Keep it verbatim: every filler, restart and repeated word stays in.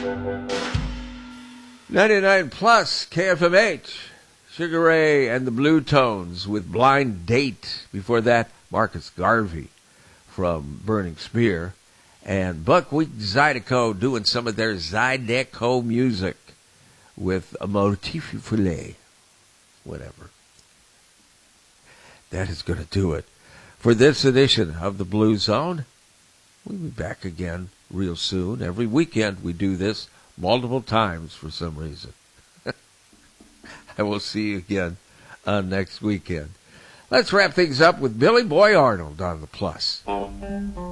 ninety-nine plus K F M H. Sugar Ray and the Blue Tones with Blind Date. Before that, Marcus Garvey from Burning Spear. And Buckwheat Zydeco doing some of their Zydeco music with a motif filet. Whatever. That is going to do it for this edition of the Blue Zone. We'll be back again real soon. Every weekend we do this multiple times for some reason. I will see you again uh, next weekend. Let's wrap things up with Billy Boy Arnold on the Plus.